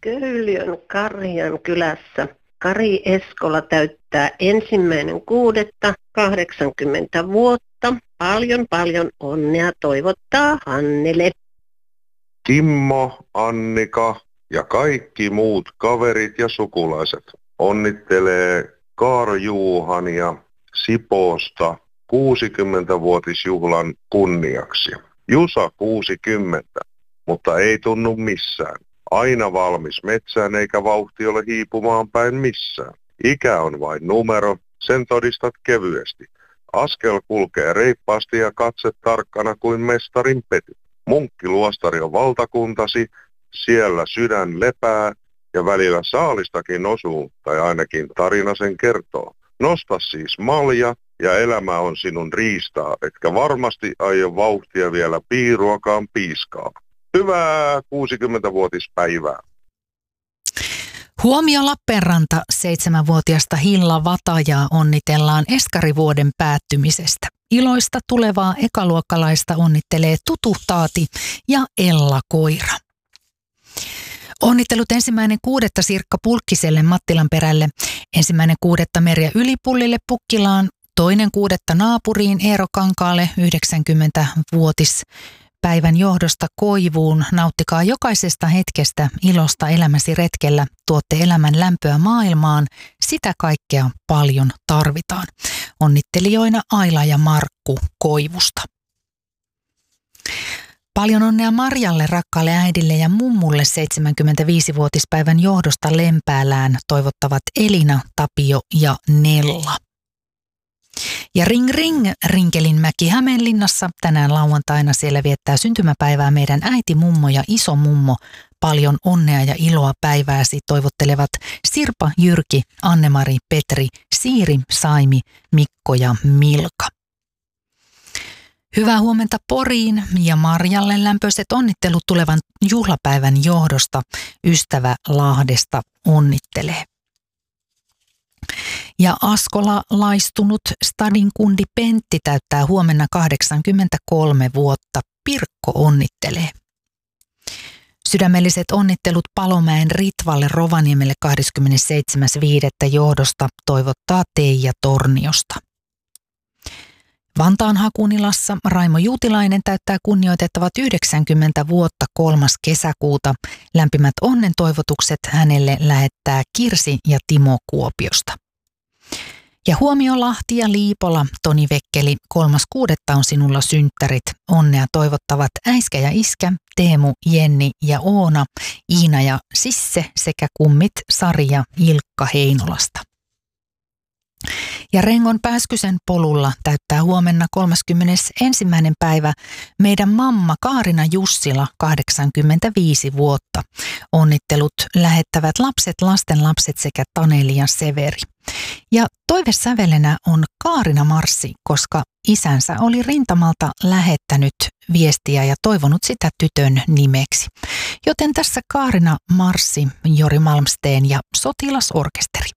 Köyliön Karjan kylässä Kari Eskola täyttää 1.6.80 vuotta. Paljon onnea toivottaa Hannele. Kimmo, Annika ja kaikki muut kaverit ja sukulaiset onnittelee Kaarjuuhania Sipoosta 60-vuotisjuhlan kunniaksi. Jusa 60, mutta ei tunnu missään. Aina valmis metsään eikä vauhti ole hiipumaan päin missään. Ikä on vain numero, sen todistat kevyesti. Askel kulkee reippaasti ja katse tarkkana kuin mestarin pety. Munkkiluostari on valtakuntasi, siellä sydän lepää ja välillä saalistakin osuu, tai ainakin tarina sen kertoo. Nosta siis malja ja elämä on sinun riistaa, etkä varmasti aio vauhtia vielä piiruakaan piiskaa. Hyvää 60-vuotispäivää. Huomio Lappeenranta, 7-vuotiasta Hilla Vatajaa onnitellaan eskarivuoden päättymisestä. Iloista tulevaa ekaluokkalaista onnittelee Tutu Taati ja Ella Koira. Onnittelut 1.6. Sirkka Pulkkiselle Mattilanperälle, 1.6. Merja Ylipullille Pukkilaan, 2.6. naapuriin Eero Kankaalle 90-vuotispäivän johdosta Koivuun. Nauttikaa jokaisesta hetkestä ilosta elämäsi retkellä. Tuotte elämän lämpöä maailmaan. Sitä kaikkea paljon tarvitaan. Onnittelijoina Aila ja Markku Koivusta. Paljon onnea Marjalle, rakkaalle äidille ja mummulle 75-vuotispäivän johdosta Lempäälään toivottavat Elina, Tapio ja Nella. Ja ring ring, Rinkelinmäki Hämeenlinnassa tänään lauantaina siellä viettää syntymäpäivää meidän äiti, mummo ja iso mummo. Paljon onnea ja iloa päivääsi toivottelevat Sirpa, Jyrki, Anne-Mari, Petri, Siiri, Saimi, Mikko ja Milka. Hyvää huomenta Poriin ja Marjalle lämpöiset onnittelut tulevan juhlapäivän johdosta. Ystävä Lahdesta onnittelee. Ja Askola-laistunut stadin kundi Pentti täyttää huomenna 83 vuotta. Pirkko onnittelee. Sydämelliset onnittelut Palomäen Ritvalle Rovaniemelle 27.5. johdosta toivottaa Teija Torniosta. Vantaan Hakunilassa Raimo Juutilainen täyttää kunnioitettavat 90 vuotta 3. kesäkuuta. Lämpimät onnen toivotukset hänelle lähettää Kirsi ja Timo Kuopiosta. Ja huomio Lahti ja Liipola, Toni Vekkeli, 3.6. on sinulla synttärit. Onnea toivottavat äiskä ja iskä, Teemu, Jenni ja Oona, Iina ja Sisse sekä kummit Sari ja Ilkka Heinolasta. Ja Rengon Pääskysen polulla täyttää huomenna 31. päivä meidän mamma Kaarina Jussila 85 vuotta. Onnittelut lähettävät lapset, lastenlapset sekä Taneli ja Severi. Ja toivesävelenä on Kaarina Marssi, koska isänsä oli rintamalta lähettänyt viestiä ja toivonut sitä tytön nimeksi. Joten tässä Kaarina Marssi, Jori Malmsteen ja Sotilasorkesteri.